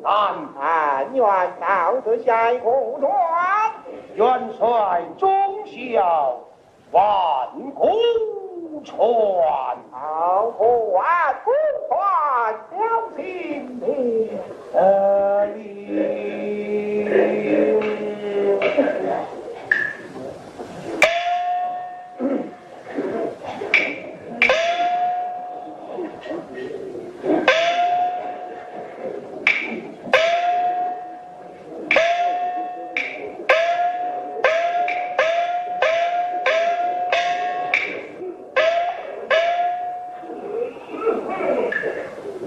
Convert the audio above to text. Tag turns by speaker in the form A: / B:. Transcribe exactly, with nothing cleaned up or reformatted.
A: 难。
B: 啊，愿到此下公传。
A: 元帅忠孝，万古传。